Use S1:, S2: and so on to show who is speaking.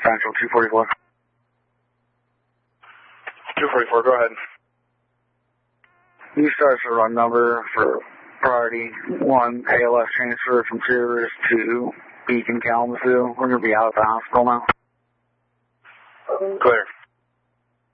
S1: Central 244.
S2: 244, go ahead.
S1: You start the run number for priority 1 ALS transfer from Sirius to Beacon, Kalamazoo. We're going to be out of the hospital now.
S2: Clear.